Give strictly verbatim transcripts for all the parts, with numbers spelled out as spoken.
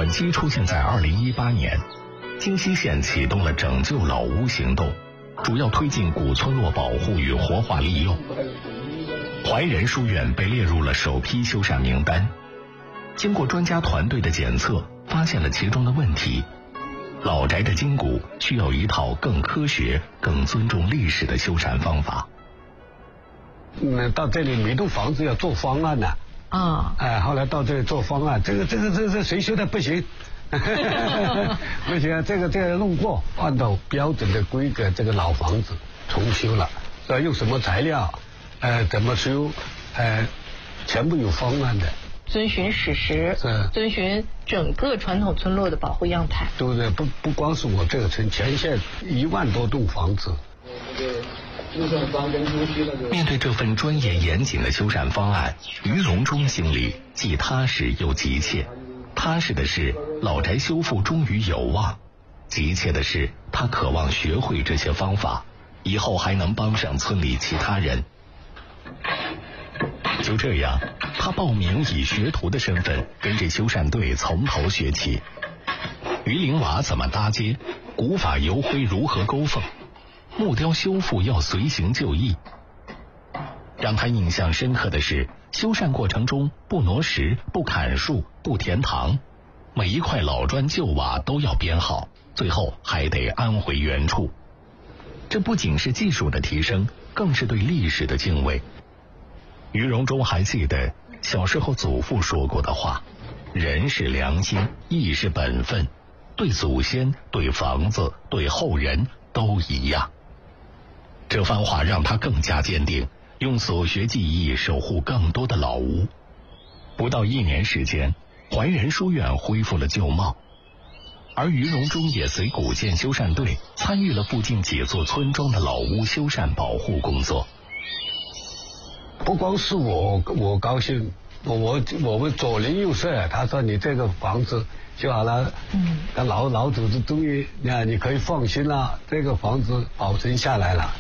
转机出现在二零一八年，京西县启动了拯救老屋行动，主要推进古村落保护与活化利用。怀仁书院被列入了首批修缮名单。经过专家团队的检测，发现了其中的问题。老宅的筋骨需要一套更科学、更尊重历史的修缮方法。 嗯，到这里每栋房子要做方案的。啊，哎，后来到这里做方案，这个这个这这谁修的不行？不行，这个这个弄过，按照标准的规格，这个老房子重修了，要用什么材料，呃，怎么修，呃，全部有方案的。 遵循史实，遵循整个传统村落的保护样态。 对不对？不不光是我这个村，全县一万多栋房子。 面对这份专业严谨的修缮方案，于荣忠心里既踏实又急切。踏实的是老宅修复终于有望，急切的是他渴望学会这些方法，以后还能帮上村里其他人。就这样，他报名以学徒的身份跟着修缮队从头学起。鱼鳞瓦怎么搭接，古法油灰如何勾缝，木雕修复要随行就义。让他印象深刻的是，修缮过程中不挪石、不砍树、不填塘，每一块老砖旧瓦都要编好，最后还得安回原处。这不仅是技术的提升，更是对历史的敬畏。于荣忠还记得小时候祖父说过的话：人是良心，义是本分，对祖先、对房子、对后人都一样。这番话让他更加坚定，用所学技艺守护更多的老屋。不到一年时间，怀仁书院恢复了旧貌，而于荣忠也随古建修缮队参与了附近几座村庄的老屋修缮保护工作。 不光是我我高兴，我我我们左邻右舍，他说你这个房子修好了，嗯，那老老祖宗终于啊，你可以放心了，这个房子保存下来了。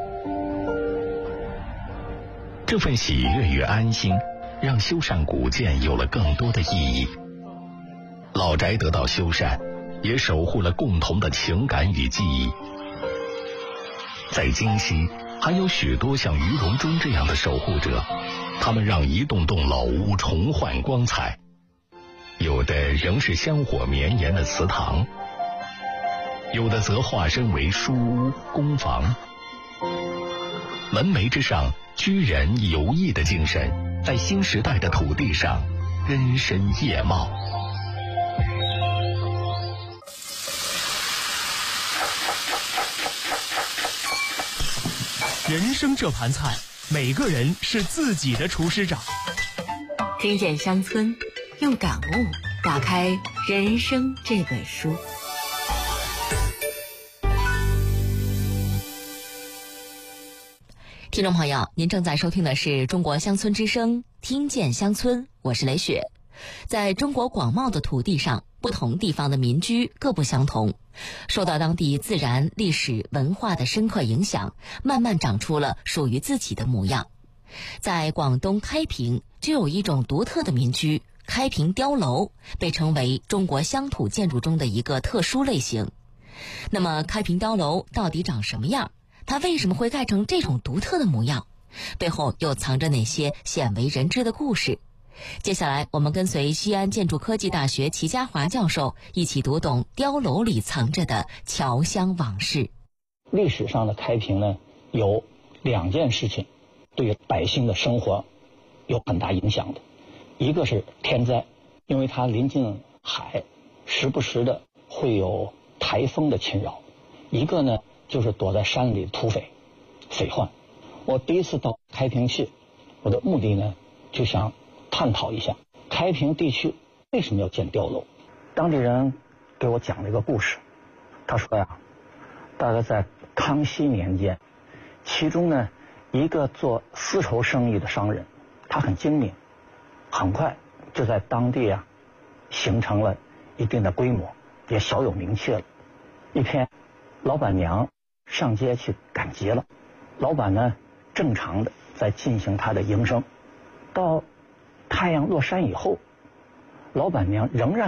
这份喜悦与安心，让修缮古建有了更多的意义。老宅得到修缮，也守护了共同的情感与记忆。在京西，还有许多像于荣忠这样的守护者，他们让一栋栋老屋重焕光彩。有的仍是香火绵延的祠堂，有的则化身为书屋、公房。门楣之上，居人游艺的精神，在新时代的土地上根深叶茂。 人生这盘菜，每个人是自己的厨师长。 听见乡村，用感悟打开人生这本书。听众朋友，您正在收听的是中国乡村之声，听见乡村，我是雷雪。在中国广袤的土地上，不同地方的民居各不相同，受到当地自然、历史、文化的深刻影响，慢慢长出了属于自己的模样。在广东开平，就有一种独特的民居——开平碉楼，被称为中国乡土建筑中的一个特殊类型。那么，开平碉楼到底长什么样？它为什么会盖成这种独特的模样？背后又藏着哪些鲜为人知的故事？接下来我们跟随西安建筑科技大学齐家华教授一起读懂碉楼里藏着的侨乡往事。 历史上的开平呢，有两件事情对百姓的生活有很大影响的。一个是天灾，因为它临近海，时不时的会有台风的侵扰。一个呢就是躲在山里土匪匪患。我第一次到开平去，我的目的呢就想探讨一下开平地区为什么要建碉楼。当地人给我讲了一个故事，他说呀，大概在康熙年间，其中呢一个做丝绸生意的商人，他很精明，很快就在当地啊形成了一定的规模，也小有名气了。一天，老板娘上街去赶集了，老板呢正常的在进行他的营生。到太阳落山以后，老板娘仍然